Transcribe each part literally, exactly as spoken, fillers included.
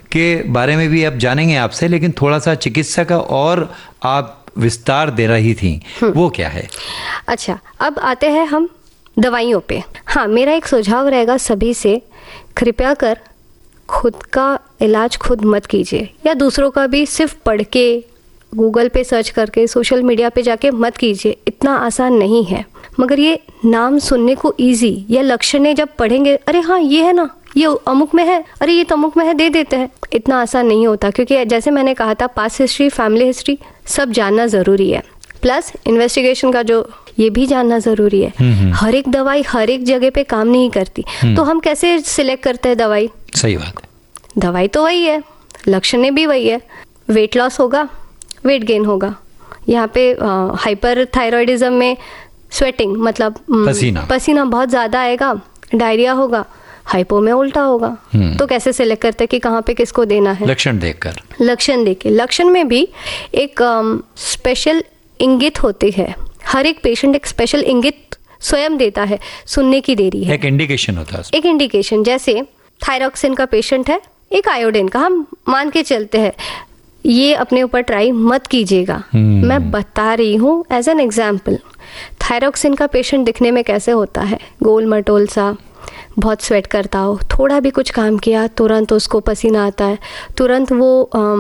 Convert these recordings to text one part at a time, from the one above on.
के बारे में भी अब जानेंगे आपसे, लेकिन थोड़ा सा चिकित्सा का और आप विस्तार दे रही थी, वो क्या है? अच्छा, अब आते हैं हम दवाइयों पे। हाँ, मेरा एक सुझाव रहेगा सभी से, कृपया कर खुद का इलाज खुद मत कीजिए, या दूसरों का भी सिर्फ पढ़ के, गूगल पे सर्च करके, सोशल मीडिया पे जाके मत कीजिए। इतना आसान नहीं है। मगर ये नाम सुनने को इजी, या लक्षणें जब पढ़ेंगे, अरे हाँ ये है ना, ये अमुक में है, अरे ये तो अमुक में है, दे देते हैं। इतना आसान नहीं होता, क्योंकि जैसे मैंने कहा था, पास्ट हिस्ट्री, फैमिली हिस्ट्री सब जानना ज़रूरी है। प्लस इन्वेस्टिगेशन का जो ये भी जानना ज़रूरी है। हर एक दवाई हर एक जगह पे काम नहीं करती, तो हम कैसे सिलेक्ट करते हैं दवाई? सही बात है। दवाई तो वही है, लक्षणें भी वही है। वेट लॉस होगा, वेट गेन होगा। यहाँ पे हाइपर थायराइडिज्म में स्वेटिंग मतलब पसीना पसीना बहुत ज़्यादा आएगा, डायरिया होगा। हाइपो में उल्टा होगा। तो कैसे सिलेक्ट करते हैं कि कहाँ पे किसको देना है? लक्षण देखकर। लक्षण देख के। लक्षण में भी एक स्पेशल इंगित होती है। हर एक पेशेंट एक स्पेशल इंगित स्वयं देता है, सुनने की देरी है। एक इंडिकेशन होता है। एक इंडिकेशन, जैसे थायरॉक्सिन का पेशेंट है, एक आयोडीन का, हम मान के चलते हैं। ये अपने ऊपर ट्राई मत कीजिएगा, मैं बता रही हूँ एज एन एग्जाम्पल। थायरॉक्सिन का पेशेंट दिखने में कैसे होता है? गोल मटोल सा, बहुत स्वेट करता हो, थोड़ा भी कुछ काम किया तुरंत उसको पसीना आता है, तुरंत वो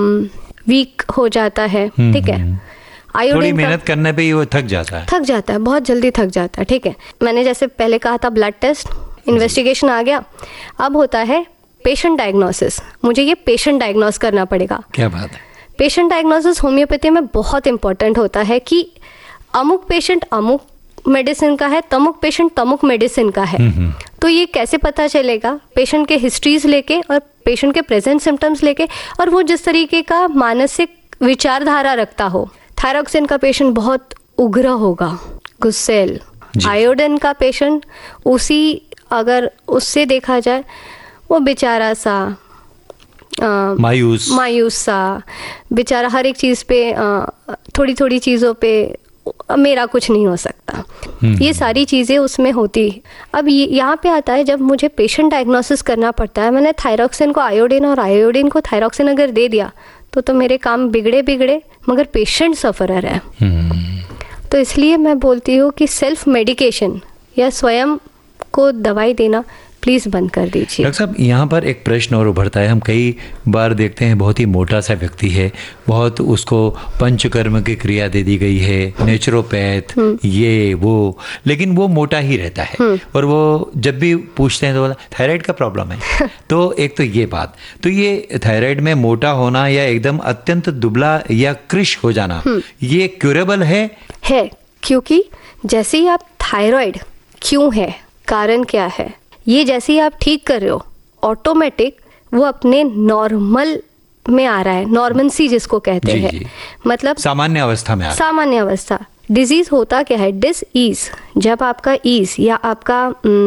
वीक हो जाता है। ठीक है, थोड़ी मेहनत करने पे ही वो थक जाता है थक जाता है बहुत जल्दी थक जाता है। ठीक है, मैंने जैसे पहले कहा था, ब्लड टेस्ट, इन्वेस्टिगेशन आ गया। अब होता है पेशेंट डायग्नोसिस। मुझे ये पेशेंट डायग्नोस करना पड़ेगा। क्या बात है? पेशेंट डायग्नोसिस होम्योपैथी में बहुत इंपॉर्टेंट होता है कि अमुक पेशेंट अमुक मेडिसिन का है, तमुक पेशेंट तमुक मेडिसिन का है। तो ये कैसे पता चलेगा? पेशेंट के हिस्ट्रीज लेके और पेशेंट के प्रेजेंट सिम्टम्स लेके, और वो जिस तरीके का मानसिक विचारधारा रखता हो। थायरॉक्सिन का पेशेंट बहुत उग्र होगा, गुस्सेल। आयोडीन का पेशेंट उसी, अगर उससे देखा जाए, वो बेचारा सा आ, मायूस मायूस सा बेचारा, हर एक चीज़ पे आ, थोड़ी थोड़ी चीज़ों पे मेरा कुछ नहीं हो सकता। ये सारी चीज़ें उसमें होती। अब ये यहाँ पे आता है, जब मुझे पेशेंट डायग्नोसिस करना पड़ता है। मैंने थायरॉक्सिन को आयोडीन और आयोडीन को थायरॉक्सिन अगर दे दिया तो तो मेरे काम बिगड़े बिगड़े, मगर पेशेंट सफरर है। तो इसलिए मैं बोलती हूँ कि सेल्फ मेडिकेशन या स्वयं को दवाई देना प्लीज बंद कर दीजिए। डॉक्टर साहब, यहाँ पर एक प्रश्न और उभरता है। हम कई बार देखते हैं, बहुत ही मोटा सा व्यक्ति है, बहुत उसको पंचकर्म की क्रिया दे दी गई है, नेचुरोपैथ ये वो, लेकिन वो मोटा ही रहता है। और वो जब भी पूछते हैं तो थायराइड का प्रॉब्लम है। तो एक तो ये बात, तो ये थायराइड में मोटा होना या एकदम अत्यंत दुबला या कृश हो जाना, ये क्यूरेबल है? है, क्योंकि जैसे ही आप थायराइड क्यों है, कारण क्या है, ये जैसे ही आप ठीक कर रहे हो, ऑटोमेटिक वो अपने नॉर्मल में आ रहा है। नॉर्मल सी जिसको कहते हैं, मतलब सामान्य अवस्था में आ रहा है। सामान्य अवस्था। डिजीज होता क्या है? Dish ease. जब आपका ईज या आपका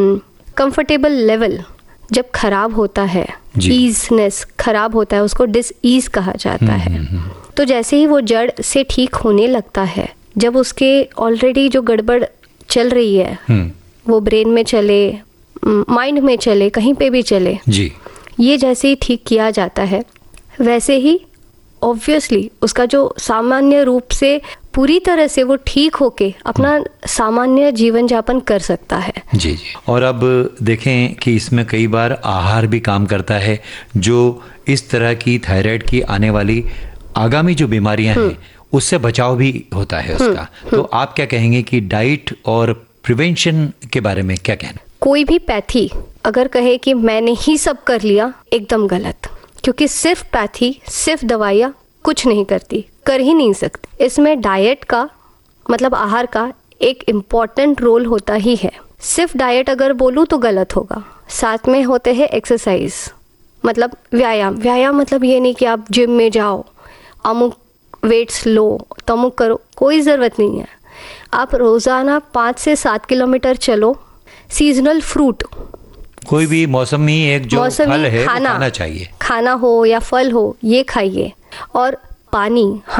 कंफर्टेबल लेवल जब खराब होता है, ईजनेस खराब होता है, उसको डिस ईज कहा जाता है। तो जैसे ही वो जड़ से ठीक होने लगता है, जब उसके ऑलरेडी जो गड़बड़ चल रही है, वो ब्रेन में चले, माइंड में चले, कहीं पे भी चले जी, ये जैसे ही ठीक किया जाता है, वैसे ही ऑब्वियसली उसका जो सामान्य रूप से पूरी तरह से वो ठीक होके अपना सामान्य जीवन यापन कर सकता है। जी जी। और अब देखें कि इसमें कई बार आहार भी काम करता है, जो इस तरह की थायराइड की आने वाली आगामी जो बीमारियां हैं उससे बचाव भी होता है उसका। तो आप क्या कहेंगे कि डाइट और प्रिवेंशन के बारे में क्या कहना? कोई भी पैथी अगर कहे कि मैंने ही सब कर लिया, एकदम गलत। क्योंकि सिर्फ पैथी, सिर्फ दवाइयाँ कुछ नहीं करती, कर ही नहीं सकती। इसमें डाइट का मतलब आहार का एक इम्पॉर्टेंट रोल होता ही है। सिर्फ डाइट अगर बोलूँ तो गलत होगा। साथ में होते हैं एक्सरसाइज, मतलब व्यायाम। व्यायाम मतलब ये नहीं कि आप जिम में जाओ, अमुक वेट्स लो, तमुक करो, कोई ज़रूरत नहीं है। आप रोज़ाना पाँच से सात किलोमीटर चलो। सीजनल फ्रूट, कोई भी मौसमी एक जो फल है खाना, खाना चाहिए, खाना हो या फल हो, ये खाइए। और पानी